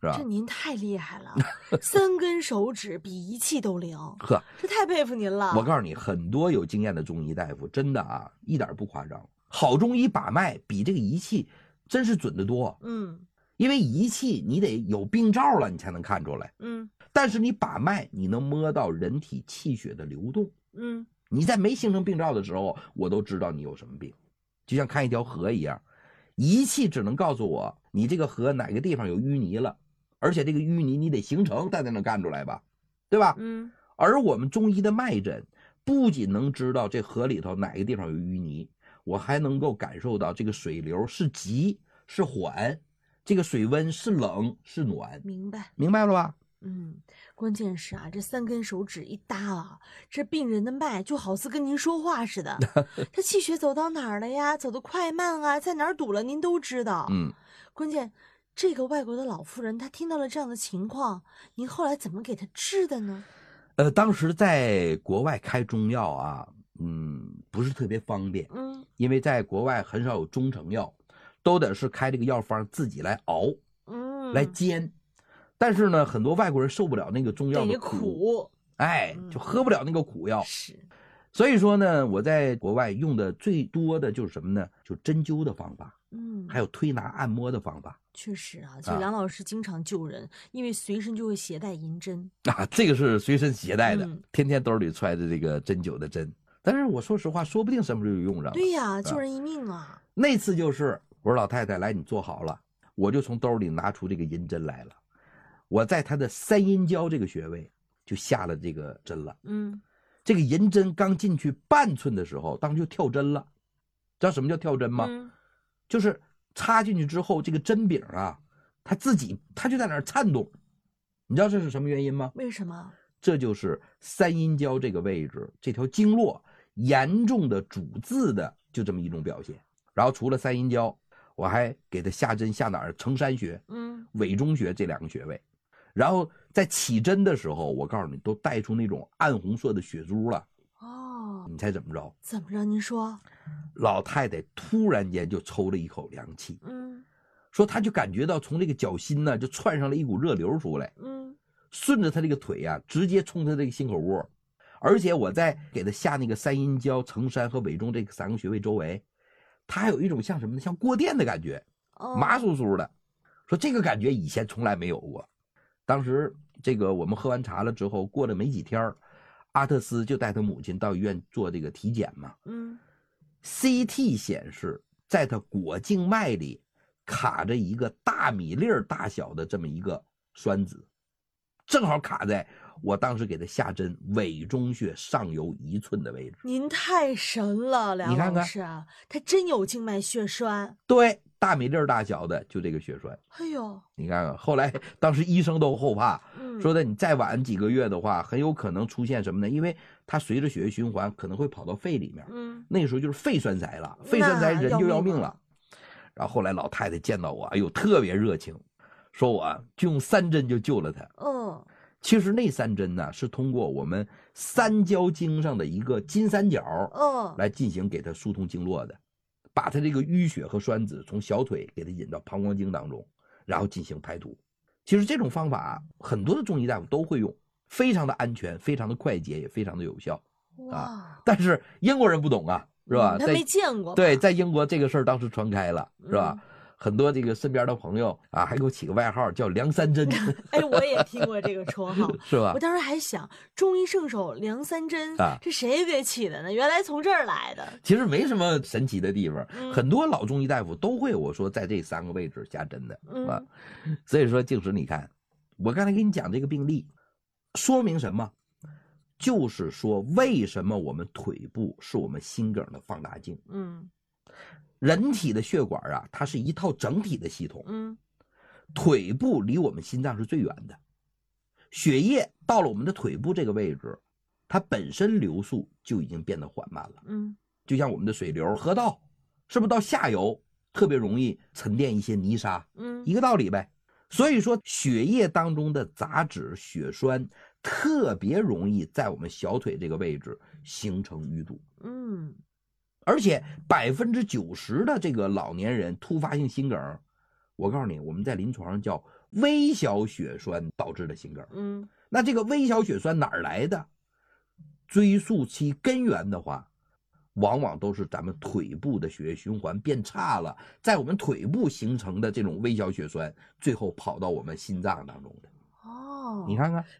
是吧？ 这您太厉害了，3根手指比仪器都灵， 呵， 这太佩服您了。 我告诉你，很多有经验的中医大夫，真的啊，一点不夸张，好中医把脉比这个仪器真是准得多。因为仪器你得有病灶了，你才能看出来。但是你把脉，你能摸到人体气血的流动。你在没形成病灶的时候，我都知道你有什么病，就像看一条河一样，仪器只能告诉我你这个河哪个地方有淤泥了，而且这个淤泥你得形成，它才能干出来吧，对吧？而我们中医的脉诊，不仅能知道这河里头哪个地方有淤泥，我还能够感受到这个水流是急是缓，这个水温是冷是暖。明白了吧？ 关键是啊，这3根手指一搭啊，这病人的脉就好似跟您说话似的。他气血走到哪儿了呀？走得快慢啊，在哪儿堵了，您都知道。关键这个外国的老妇人，她听到了这样的情况，您后来怎么给她治的呢？ 当时在国外开中药啊，不是特别方便。因为在国外很少有中成药，都得是开这个药方自己来熬，来煎。但是呢，很多外国人受不了那个中药的苦，就喝不了那个苦药。 是， 所以说呢，我在国外用的最多的就是什么呢？就针灸的方法，还有推拿按摩的方法。 确实啊，就梁老师经常救人，因为随身就会携带银针啊，这个是随身携带的，天天兜里揣着这个针灸的针。但是我说实话，说不定什么时候就用上了。 对呀，救人一命啊！ 那次就是我说老太太来，你坐好了，我就从兜里拿出这个银针来了。我在他的三阴交这个穴位就下了这个针了。这个银针刚进去半寸的时候，当时就跳针了。知道什么叫跳针吗？就是插进去之后，这个针柄啊，它就在那儿颤动。你知道这是什么原因吗？ 为什么？ 这就是三阴交这个位置，这条经络严重的阻滞的就这么一种表现。然后除了三阴交，我还给他下针下哪儿？承山穴、委中穴这2个穴位。然后在起针的时候，我告诉你，都带出那种暗红色的血珠了。你猜怎么着？ 怎么着？您说。 老太太突然间就抽了一口凉气。说她就感觉到从这个脚心呢，就窜上了一股热流出来。顺着她这个腿啊，直接冲她这个心口窝。而且我在给她下那个三阴交、承山和委中这个3个穴位周围，她还有一种像什么呢？像过电的感觉，麻酥酥的。说这个感觉以前从来没有过。当时这个我们喝完茶了之后，过了没几天，阿特斯就带他母亲到医院做这个体检嘛。CT 显示，在他果静脉里卡着一个大米粒大小的这么一个栓子，正好卡在我当时给他下针委中穴上游1寸的位置。 您太神了，梁老师啊，他真有静脉血栓。 对，大米粒大小的就这个血栓。 哎呦， 你看看，后来当时医生都后怕，说的你再晚几个月的话，很有可能出现什么呢？因为它随着血液循环可能会跑到肺里面，那个时候就是肺栓塞了，肺栓塞人就要命了。然后后来老太太见到我，哎呦，特别热情，说我就用3针就救了她。其实那3针呢，是通过我们三焦经上的一个金三角来进行给它疏通经络的，把它这个淤血和栓子从小腿给它引到膀胱经当中，然后进行排毒。其实这种方法很多的中医大夫都会用，非常的安全，非常的快捷，也非常的有效啊。但是英国人不懂啊，是吧？ 他没见过。 对，在英国这个事儿当时传开了，是吧？很多这个身边的朋友啊，还给我起个外号叫梁三针。 哎，我也听过这个绰号， 是吧？ 我当时还想，中医圣手梁三针啊，这谁给起的呢？原来从这儿来的。 其实没什么神奇的地方，很多老中医大夫都会我说在这3个位置下针的，啊。所以说，静时你看，我刚才给你讲这个病例，说明什么？就是说，为什么我们腿部是我们心梗的放大镜？人体的血管啊，它是一套整体的系统。腿部离我们心脏是最远的，血液到了我们的腿部这个位置，它本身流速就已经变得缓慢了。就像我们的水流、河道，是不是到下游特别容易沉淀一些泥沙？一个道理呗。所以说，血液当中的杂质、血栓特别容易在我们小腿这个位置形成淤堵。而且90%的这个老年人突发性心梗，我告诉你，我们在临床上叫微小血栓导致的心梗。那这个微小血栓哪儿来的？追溯其根源的话，往往都是咱们腿部的血液循环变差了，在我们腿部形成的这种微小血栓，最后跑到我们心脏当中的。你看看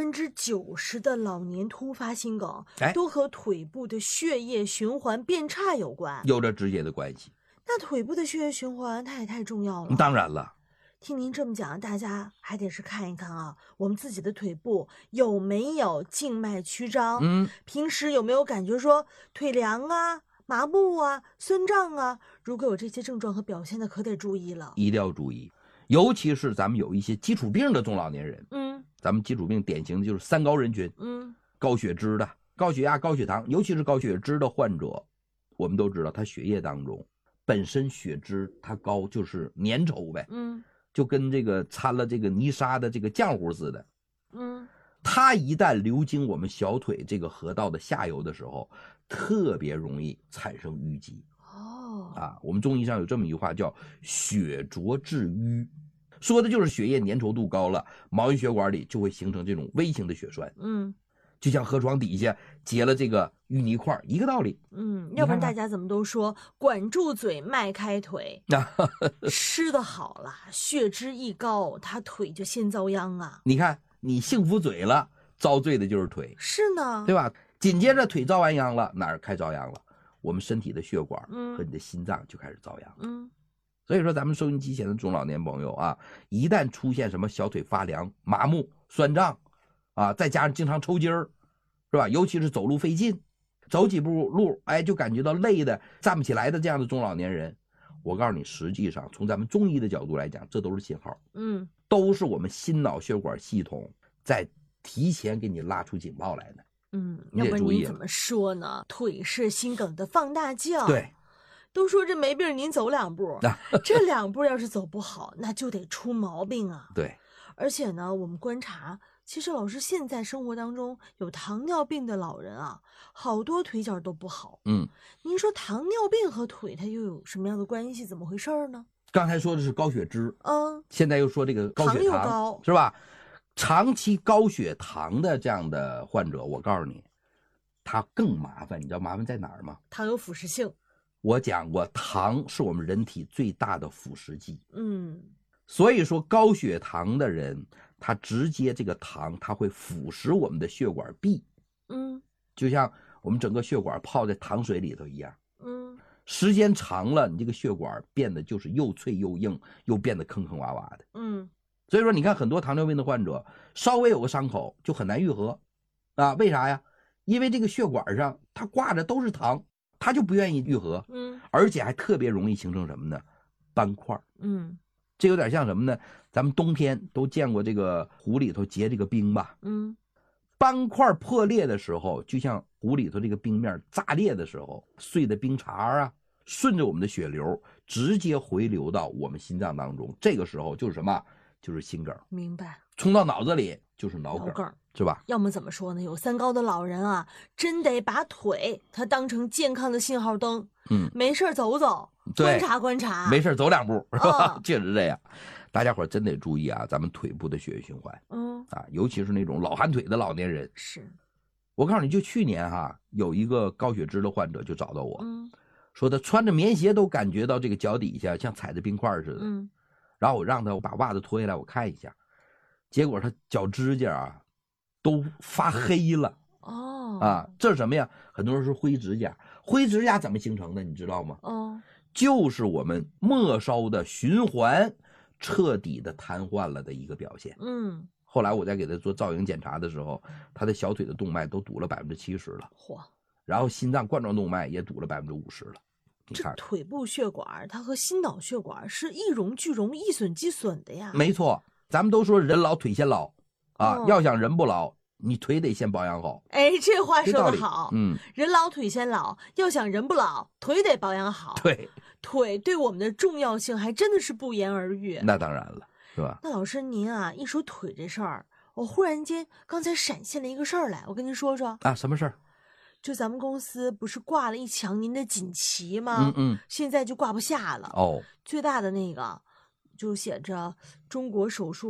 ，90%的老年突发心梗都和腿部的血液循环变差有关， 有着直接的关系。 那腿部的血液循环它也太重要了。 当然了， 听您这么讲，大家还得是看一看啊，我们自己的腿部有没有静脉曲张，平时有没有感觉说腿凉啊、麻木啊、酸胀啊，如果有这些症状和表现的，可得注意了， 一定要注意。尤其是咱们有一些基础病的中老年人，咱们基础病典型的就是三高人群，高血脂的、高血压、高血糖，尤其是高血脂的患者，我们都知道他血液当中本身血脂它高就是粘稠呗，就跟这个掺了这个泥沙的这个浆糊似的，它一旦流经我们小腿这个河道的下游的时候，特别容易产生淤积。我们中医上有这么一句话叫血浊致瘀，说的就是血液粘稠度高了，毛细血管里就会形成这种微型的血栓，就像河床底下结了这个淤泥块一个道理。 要不然大家怎么都说管住嘴迈开腿吃得好了，血脂一高他腿就先遭殃啊。 你看你幸福嘴了，遭罪的就是腿， 是呢， 对吧？紧接着腿遭完殃了，哪儿开遭殃了？我们身体的血管和你的心脏就开始遭殃。所以说咱们收音机前的中老年朋友啊，一旦出现什么小腿发凉、麻木、酸胀再加上经常抽筋儿，是吧？尤其是走路费劲，走几步路就感觉到累的站不起来的这样的中老年人，我告诉你，实际上从咱们中医的角度来讲，这都是信号，都是我们心脑血管系统在提前给你拉出警报来的。 要不然您怎么说呢？腿是心梗的放大镜。 对， 都说这没病您走2步，这2步要是走不好，那就得出毛病啊。 对， 而且呢，我们观察，其实老师现在生活当中有糖尿病的老人啊，好多腿脚都不好。您说糖尿病和腿它又有什么样的关系？怎么回事呢？ 刚才说的是高血脂，现在又说这个高血糖， 高是吧？长期高血糖的这样的患者，我告诉你，他更麻烦。你知道麻烦在哪儿吗？ 糖有腐蚀性。 我讲过，糖是我们人体最大的腐蚀剂。所以说高血糖的人，他直接这个糖，它会腐蚀我们的血管壁。就像我们整个血管泡在糖水里头一样。时间长了，你这个血管变得就是又脆又硬，又变得坑坑洼洼的。所以说你看很多糖尿病的患者，稍微有个伤口就很难愈合为啥呀？因为这个血管上它挂着都是糖，它就不愿意愈合。而且还特别容易形成什么呢？斑块。这有点像什么呢？咱们冬天都见过这个湖里头结这个冰吧？斑块破裂的时候，就像湖里头这个冰面炸裂的时候，碎的冰碴顺着我们的血流直接回流到我们心脏当中，这个时候就是什么？就是心梗。 明白。 冲到脑子里就是脑梗，是吧？ 要么怎么说呢？有3高的老人啊，真得把腿它当成健康的信号灯。没事走走，观察观察， 没事走2步，是吧？确实这样。大家伙真得注意咱们腿部的血液循环。尤其是那种老寒腿的老年人。 是。 我告诉你，就去年有一个高血脂的患者就找到我，说他穿着棉鞋都感觉到这个脚底下像踩着冰块似的。然后我让他把袜子脱下来我看一下，结果他脚指甲都发黑了。这是什么呀？很多人说灰指甲。灰指甲怎么形成的你知道吗？就是我们末梢的循环彻底的瘫痪了的一个表现。后来我在给他做造影检查的时候，他的小腿的动脉都堵了70%了。然后心脏冠状动脉也堵了50%了。 这腿部血管它和心脑血管是一荣俱荣，一损俱损的呀。 没错，咱们都说人老腿先老要想人不老，你腿得先保养好。 这话说得好。人老腿先老，要想人不老，腿得保养好。 对， 腿对我们的重要性还真的是不言而喻。 那当然了，是吧？ 那老师您一说腿这事儿，我忽然间刚才闪现了一个事儿来，我跟您说说。 什么事儿？ 就咱们公司不是挂了一墙您的锦旗吗？现在就挂不下了。最大的那个就写着中国手术